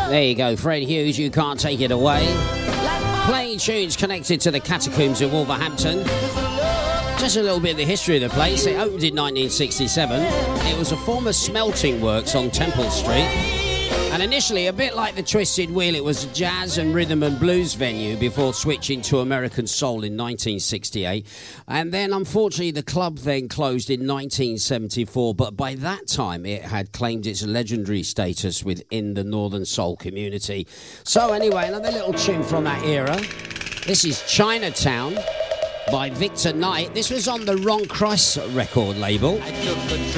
There you go, Fred Hughes, You Can't Take It Away. Playing tunes connected to the catacombs of Wolverhampton. Just a little bit of the history of the place. It opened in 1967. It was a former smelting works on Temple Street. And initially, a bit like the Twisted Wheel, it was a jazz and rhythm and blues venue before switching to American soul in 1968. And then, unfortunately, the club then closed in 1974. But by that time, it had claimed its legendary status within the Northern Soul community. So anyway, another little tune from that era. This is Chinatown by Victor Knight. This was on the Ron Christ record label.